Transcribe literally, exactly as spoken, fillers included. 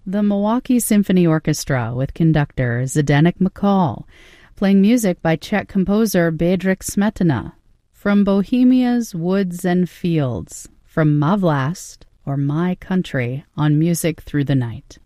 The Milwaukee Symphony Orchestra with conductor Zdenek McCall, playing music by Czech composer Bedřich Smetana. From Bohemia's Woods and Fields, from Ma Vlast, or My Country, on Music Through the Night.